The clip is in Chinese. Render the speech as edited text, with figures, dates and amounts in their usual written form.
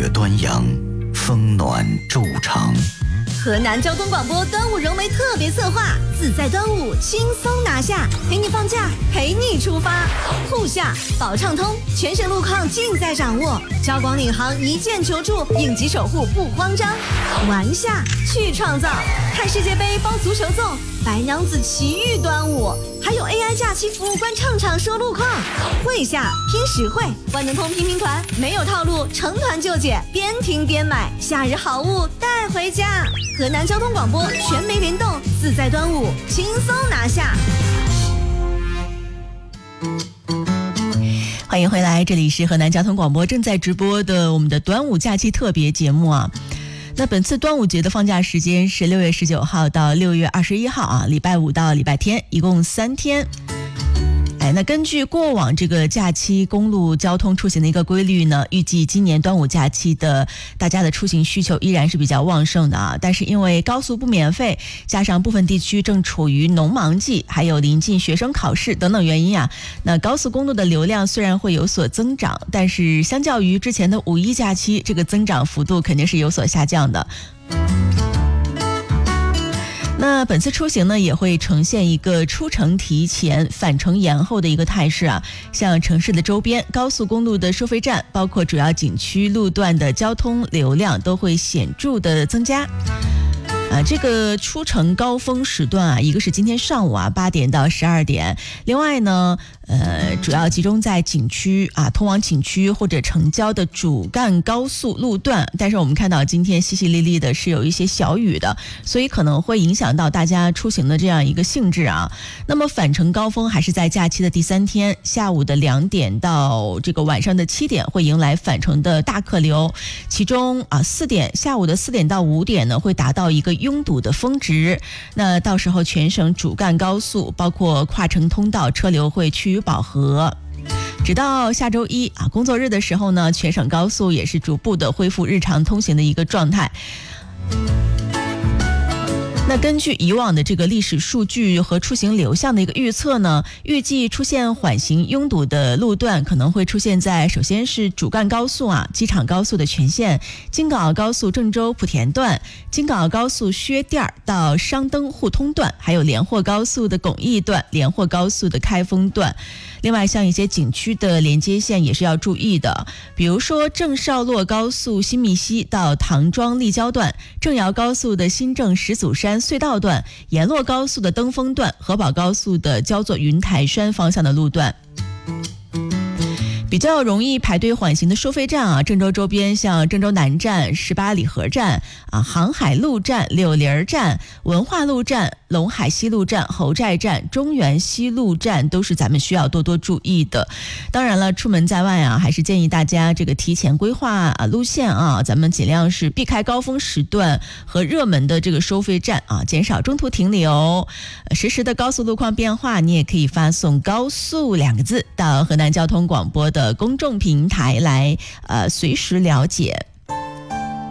月端阳，风暖昼长。 河南交通广播端午融媒特别策划，自在端午轻松拿下，陪你放假，陪你出发。沪下保畅通，全省路况尽在掌握，交广领航一键求助，应急守护不慌张。玩下去创造，看世界杯包足球粽，白娘子奇遇端午，还有 AI 假期服务官唱场说路况。会下拼实惠，万能通拼团，没有套路，成团就解，边听边买，夏日好物带回家。河南交通广播全媒联动，自在端午轻松拿下。 欢迎回来，这里是河南交通广播正在直播的我们的端午假期特别节目啊。那本次端午节的放假时间是6月19号到6月21号啊，礼拜五到礼拜天，一共3天。那根据过往这个假期公路交通出行的一个规律呢，预计今年端午假期的大家的出行需求依然是比较旺盛的啊。但是因为高速不免费，加上部分地区正处于农忙季，还有临近学生考试等等原因啊，那高速公路的流量虽然会有所增长，但是相较于之前的五一假期，这个增长幅度肯定是有所下降的。那本次出行呢，也会呈现一个出城提前、返程延后的一个态势啊。像城市的周边、高速公路的收费站，包括主要景区路段的交通流量都会显著的增加。这个出城高峰时段啊，一个是今天上午8点到12点，另外呢，主要集中在景区啊，通往景区或者城郊的主干高速路段。但是我们看到今天淅淅沥沥的是有一些小雨的，所以可能会影响到大家出行的这样一个兴致啊。那么返程高峰还是在假期的第3天，下午的2点到这个晚上的7点会迎来返程的大客流，其中下午的4点到5点呢会达到一个拥堵的峰值。那到时候全省主干高速包括跨城通道车流会趋于饱和。直到下周一工作日的时候呢，全省高速也是逐步的恢复日常通行的一个状态。那根据以往的这个历史数据和出行流向的一个预测呢，预计出现缓行拥堵的路段可能会出现在首先是主干高速机场高速的全线、京港澳高速郑州莆田段、京港澳高速薛店到商登互通段，还有连霍高速的巩义段、连霍高速的开封段。另外像一些景区的连接线也是要注意的，比如说郑绍洛高速新密溪到唐庄立交段、郑瑶高速的新郑石祖山隧道段、沿洛高速的登封段、河宝高速的焦作云台山方向的路段。比较容易排队缓行的收费站郑州周边像郑州南站、18里河站航海路站、柳林站、文化路站、陇海西路站、侯寨站、中原西路站都是咱们需要多多注意的。当然了，出门在外还是建议大家这个提前规划路线咱们尽量是避开高峰时段和热门的这个收费站减少中途停留。实时的高速路况变化，你也可以发送高速2个字到河南交通广播的公众平台来随时了解。